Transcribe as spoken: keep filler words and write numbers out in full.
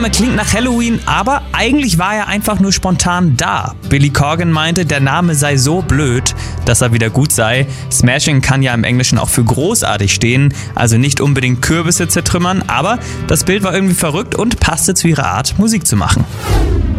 Name klingt nach Halloween, aber eigentlich war er einfach nur spontan da. Billy Corgan meinte, der Name sei so blöd, dass er wieder gut sei. Smashing kann ja im Englischen auch für großartig stehen, also nicht unbedingt Kürbisse zertrümmern, aber das Bild war irgendwie verrückt und passte zu ihrer Art, Musik zu machen.